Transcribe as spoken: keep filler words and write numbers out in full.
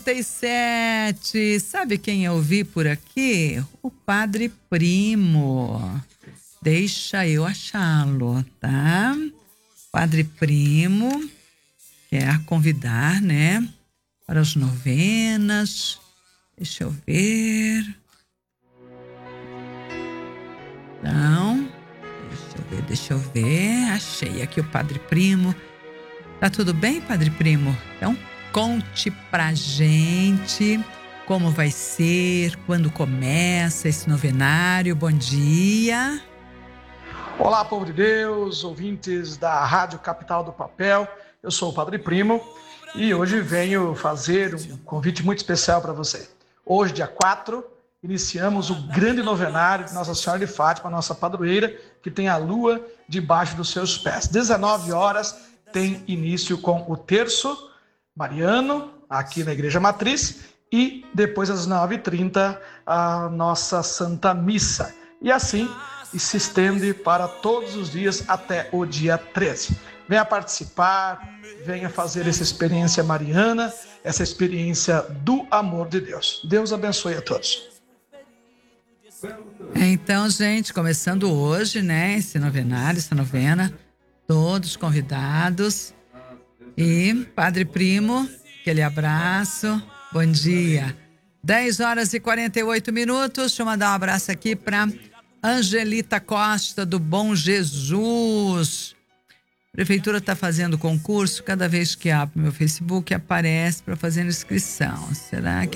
trinta e sete. Sabe quem eu vi por aqui? O Padre Primo. Deixa eu achá-lo, tá? Padre Primo quer convidar, né? Para as novenas. Deixa eu ver. Não. Deixa eu ver, deixa eu ver. Achei aqui o Padre Primo. Tá tudo bem, Padre Primo? Então, conte pra gente como vai ser, quando começa esse novenário. Bom dia. Olá, povo de Deus, ouvintes da Rádio Capital do Papel. Eu sou o Padre Primo e hoje venho fazer um convite muito especial para você. Hoje, dia quatro, iniciamos o grande novenário de Nossa Senhora de Fátima, nossa padroeira, que tem a lua debaixo dos seus pés. dezenove horas tem início com o terço mariano, aqui na Igreja Matriz, e depois às nove e trinta a nossa Santa Missa. E assim e se estende para todos os dias até o dia treze. Venha participar, venha fazer essa experiência mariana, essa experiência do amor de Deus. Deus abençoe a todos. Então, gente, começando hoje, né, esse novenário, essa novena, todos convidados. E Padre Primo, aquele abraço, bom dia. dez horas e quarenta e oito minutos, deixa eu mandar um abraço aqui para Angelita Costa, do Bom Jesus. A prefeitura está fazendo concurso, cada vez que abre meu Facebook aparece para fazer inscrição. Será que